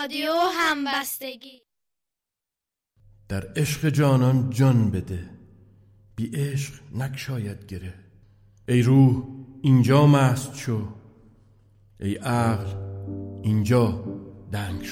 رادیو همبستگی. در عشق جانان جان بده، بی عشق نگشاید گره. ای روح اینجا مست شو، ای عقل اینجا دنگ شو.